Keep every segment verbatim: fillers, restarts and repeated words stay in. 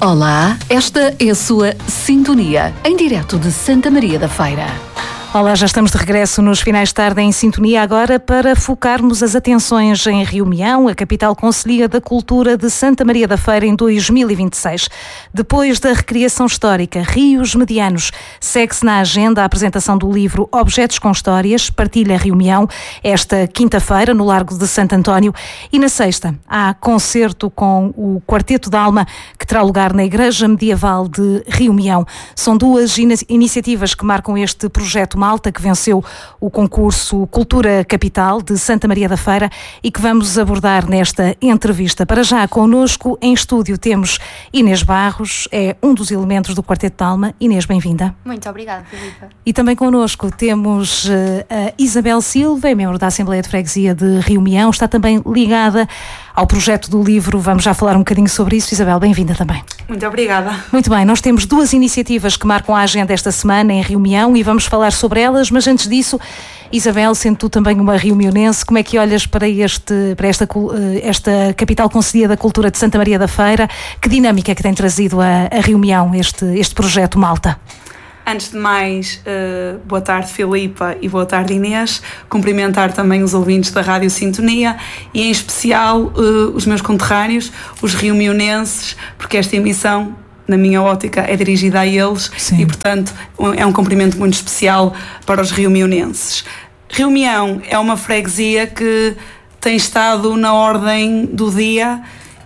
Olá, esta é a sua Sintonia, em direto de Santa Maria da Feira. Olá, já estamos de regresso nos finais de tarde em Sintonia agora para focarmos as atenções em Rio Maião, a capital concelhia da cultura de Santa Maria da Feira em dois mil e vinte e seis. Depois da recriação histórica Rios Medianos, segue-se na agenda a apresentação do livro Objetos com Histórias, Partilha Rio Maião, esta quinta-feira no Largo de Santo António, e na sexta há concerto com o Quarteto da Alma que terá lugar na Igreja Medieval de Rio Maião. São duas in- iniciativas que marcam este projeto Malta, que venceu o concurso Cultura Capital de Santa Maria da Feira e que vamos abordar nesta entrevista. Para já, connosco em estúdio temos Inês Barros, é um dos elementos do Quarteto da Alma. Inês, bem-vinda. Muito obrigada, Filipe. E também connosco temos uh, a Isabel Silva, é membro da Assembleia de Freguesia de Rio Maião, está também ligada ao projeto do livro. Vamos já falar um bocadinho sobre isso. Isabel, bem-vinda também. Muito obrigada. Muito bem, nós temos duas iniciativas que marcam a agenda esta semana em Rio Maião e vamos falar sobre elas, mas antes disso, Isabel, sendo tu também uma rio-mionense, como é que olhas para, este, para esta, esta capital concelhia da cultura de Santa Maria da Feira? Que dinâmica é que tem trazido a, a Rio Maião este, este projeto Malta? Antes de mais, uh, boa tarde Filipa e boa tarde Inês, cumprimentar também os ouvintes da Rádio Sintonia e em especial uh, os meus conterrâneos, os rio-mionenses, porque esta emissão, na minha ótica, é dirigida a eles. Sim. E portanto é um cumprimento muito especial para os rio-mionenses. Rio Maião é uma freguesia que tem estado na ordem do dia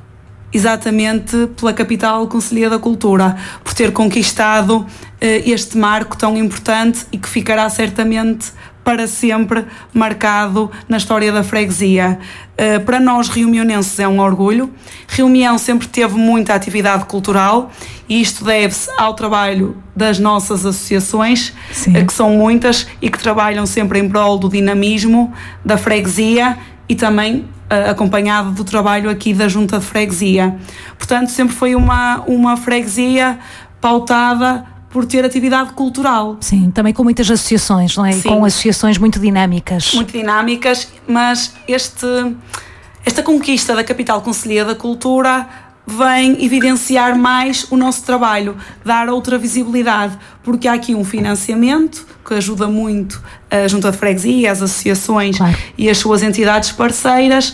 exatamente pela capital concelhia da cultura, por ter conquistado eh, este marco tão importante e que ficará certamente para sempre marcado na história da freguesia. Uh, para nós rio-mionenses é um orgulho. Rio Maião sempre teve muita atividade cultural e isto deve-se ao trabalho das nossas associações, uh, que são muitas e que trabalham sempre em prol do dinamismo da freguesia e também uh, acompanhado do trabalho aqui da Junta de Freguesia. Portanto, sempre foi uma, uma freguesia pautada por ter atividade cultural. Sim, também com muitas associações, não é? Sim. Com associações muito dinâmicas. Muito dinâmicas, mas este, esta conquista da capital concelhia da cultura vem evidenciar mais o nosso trabalho, dar outra visibilidade, porque há aqui um financiamento que ajuda muito a Junta de Freguesia, as associações, claro, e as suas entidades parceiras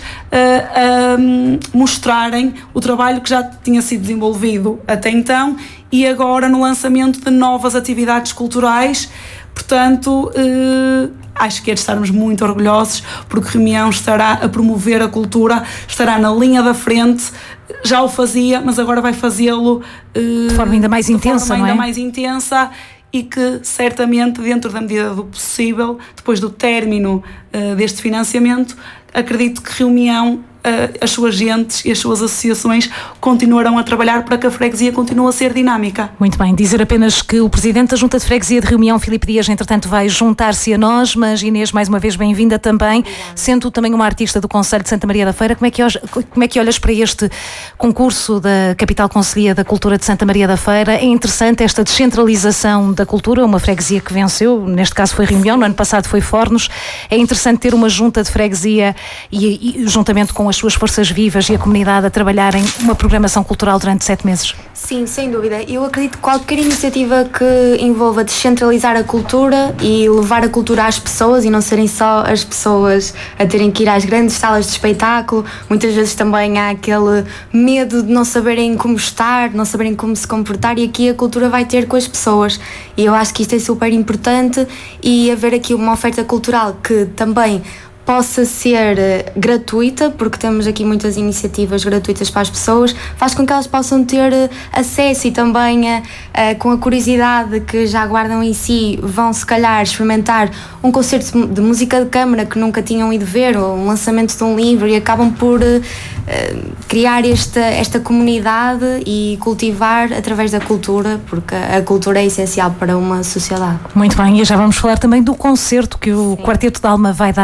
a, a mostrarem o trabalho que já tinha sido desenvolvido até então e agora no lançamento de novas atividades culturais. Portanto, eh, acho que é de estarmos muito orgulhosos porque Rio Maião estará a promover a cultura, estará na linha da frente, já o fazia, mas agora vai fazê-lo eh, de forma ainda mais intensa, forma não é? ainda mais intensa e que certamente, dentro da medida do possível, depois do término uh, deste financiamento, acredito que Rio Maião, uh, as suas gentes e as suas associações continuarão a trabalhar para que a freguesia continue a ser dinâmica. Muito bem, dizer apenas que o Presidente da Junta de Freguesia de Rio Maião, Filipe Dias, entretanto vai juntar-se a nós, mas Inês, mais uma vez bem-vinda também. Obrigada. Sendo também uma artista do Concelho de Santa Maria da Feira, como é que, como é que olhas para este concurso da Capital Concelhia da Cultura de Santa Maria da Feira? É interessante esta descentralização da cultura, uma freguesia que venceu, neste caso foi Rio Maião, no ano passado foi Fornos. É interessante ter uma junta de freguesia e, e juntamente com as suas forças vivas e a comunidade a trabalharem uma programação cultural durante sete meses. Sim, sem dúvida. Eu acredito que qualquer iniciativa que envolva descentralizar a cultura e levar a cultura às pessoas e não serem só as pessoas a terem que ir às grandes salas de espetáculo, muitas vezes também há aquele medo de não saberem como estar, não saberem como se comportar, e aqui a cultura vai ter com as pessoas. E eu acho que isto é super importante, e haver aqui uma oferta cultural que também possa ser uh, gratuita, porque temos aqui muitas iniciativas gratuitas para as pessoas, faz com que elas possam ter uh, acesso e também uh, uh, com a curiosidade que já guardam em si, vão se calhar experimentar um concerto de música de câmara que nunca tinham ido ver, ou um lançamento de um livro, e acabam por uh, uh, criar esta, esta comunidade e cultivar através da cultura, porque a cultura é essencial para uma sociedade. Muito bem, e já vamos falar também do concerto que o Sim. Quarteto da Alma vai dar na Igreja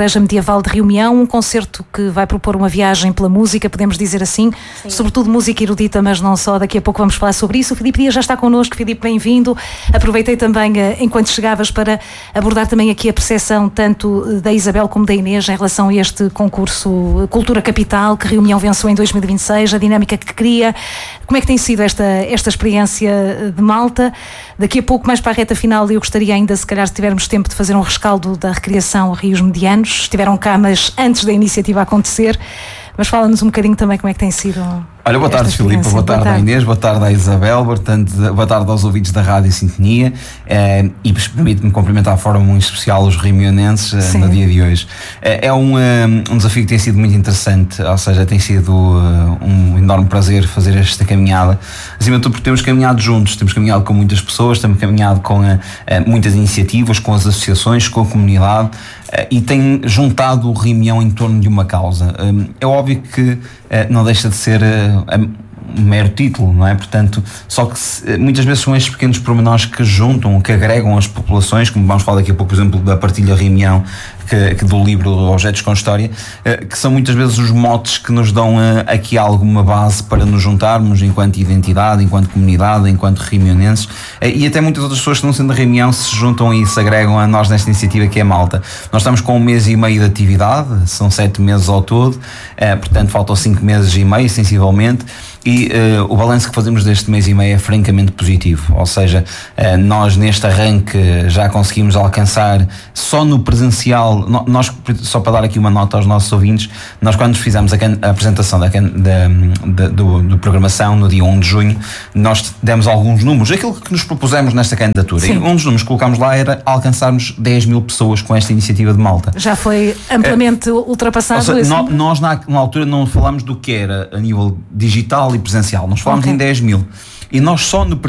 Igreja Medieval de Riomão, um concerto que vai propor uma viagem pela música, podemos dizer assim, Sim. sobretudo música erudita, mas não só, daqui a pouco vamos falar sobre isso. O Filipe Dias já está connosco. Filipe, bem-vindo. Aproveitei também, enquanto chegavas, para abordar também aqui a percepção tanto da Isabel como da Inês em relação a este concurso Cultura Capital, que Riomão venceu em dois mil e vinte e seis, a dinâmica que cria. Como é que tem sido esta, esta experiência de Malta? Daqui a pouco, mais para a reta final, eu gostaria ainda, se calhar, se tivermos tempo, de fazer um rescaldo da recriação Rios Medianos. Estiveram cá, mas antes da iniciativa acontecer. Mas fala-nos um bocadinho também como é que tem sido. Olha, boa tarde, Filipe, boa, boa tarde à Inês, boa tarde à Isabel, portanto, boa tarde aos ouvintes da Rádio Sintonia, eh, e permite-me cumprimentar de forma muito especial os riomionenses eh, no dia de hoje. Eh, é um, um desafio que tem sido muito interessante, ou seja, tem sido uh, um enorme prazer fazer esta caminhada, acima de tudo porque temos caminhado juntos, temos caminhado com muitas pessoas, temos caminhado com uh, muitas iniciativas, com as associações, com a comunidade, uh, e tem juntado o Riomão em torno de uma causa. Um, é óbvio que uh, não deixa de ser uh, um mero título, não é? Portanto, só que se, muitas vezes são estes pequenos pormenores que juntam, que agregam as populações, como vamos falar daqui a pouco, por exemplo, da partilha Riomão, que, que do livro Objetos com História, que são muitas vezes os motes que nos dão aqui alguma base para nos juntarmos enquanto identidade, enquanto comunidade, enquanto riomionenses, e até muitas outras pessoas que não sendo de Riomão se juntam e se agregam a nós nesta iniciativa que é Malta. Nós estamos com um mês e meio de atividade, são sete meses ao todo, portanto faltam cinco meses e meio, sensivelmente, e uh, o balanço que fazemos deste mês e meio é francamente positivo, ou seja, uh, nós neste arranque já conseguimos alcançar só no presencial, no, nós, só para dar aqui uma nota aos nossos ouvintes, nós quando fizemos a, a apresentação da, da, da, do, do programação no dia um de junho, nós demos alguns números, aquilo que nos propusemos nesta candidatura. Sim. E um dos números que colocámos lá era alcançarmos dez mil pessoas com esta iniciativa de Malta. Já foi amplamente uh, ultrapassado. Ou seja, no, nós na, na altura não falámos do que era a nível digital e presencial, nós falámos okay. em dez mil, e nós só no